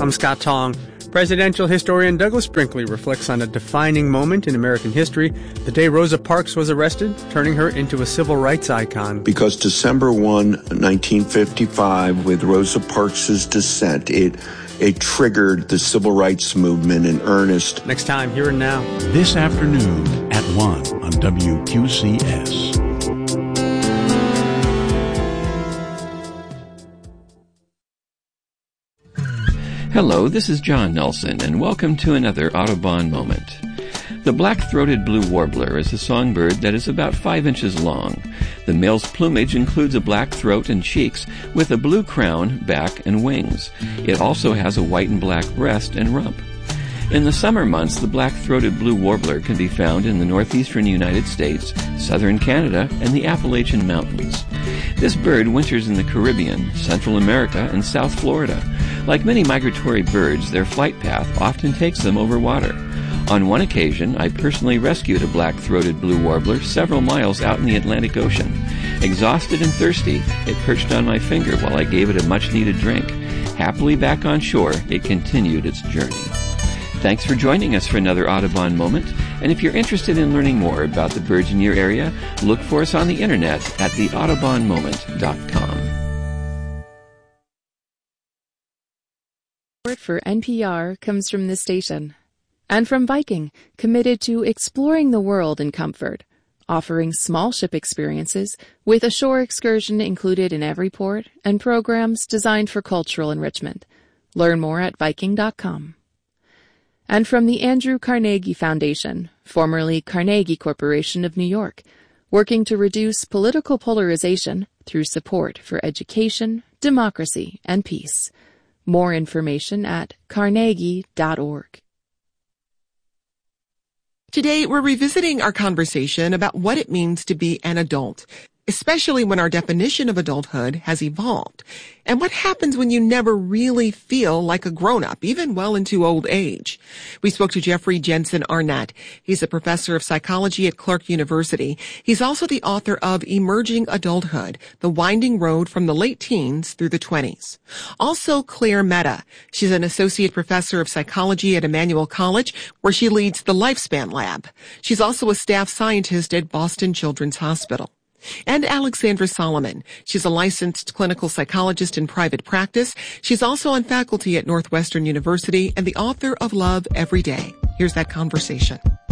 I'm Scott Tong. Presidential historian Douglas Brinkley reflects on a defining moment in American history, the day Rosa Parks was arrested, turning her into a civil rights icon. Because December 1, 1955, with Rosa Parks' dissent, it triggered the civil rights movement in earnest. Next time, Here and Now. This afternoon at 1 on WQCS. Hello, this is John Nelson, and welcome to another Audubon Moment. The black-throated blue warbler is a songbird that is about 5 inches long. The male's plumage includes a black throat and cheeks with a blue crown, back, and wings. It also has a white and black breast and rump. In the summer months, the black-throated blue warbler can be found in the northeastern United States, southern Canada, and the Appalachian Mountains. This bird winters in the Caribbean, Central America, and South Florida. Like many migratory birds, their flight path often takes them over water. On one occasion, I personally rescued a black-throated blue warbler several miles out in the Atlantic Ocean. Exhausted and thirsty, it perched on my finger while I gave it a much-needed drink. Happily back on shore, it continued its journey. Thanks for joining us for another Audubon Moment, and if you're interested in learning more about the birds in your area, look for us on the internet at theaudubonmoment.com. Support for NPR comes from this station and from Viking, committed to exploring the world in comfort, offering small ship experiences with a shore excursion included in every port and programs designed for cultural enrichment. Learn more at Viking.com. And from the Andrew Carnegie Foundation, formerly Carnegie Corporation of New York, working to reduce political polarization through support for education, democracy, and peace. More information at carnegie.org. Today, we're revisiting our conversation about what it means to be an adult, especially when our definition of adulthood has evolved, and what happens when you never really feel like a grown-up, even well into old age. We spoke to Jeffrey Jensen Arnett. He's a professor of psychology at Clark University. He's also the author of Emerging Adulthood, The Winding Road from the Late Teens Through the 20s. Also, Claire Mehta. She's an associate professor of psychology at Emmanuel College, where she leads the Lifespan Lab. She's also a staff scientist at Boston Children's Hospital. And Alexandra Solomon. She's a licensed clinical psychologist in private practice. She's also on faculty at Northwestern University and the author of Love Every Day. Here's that conversation.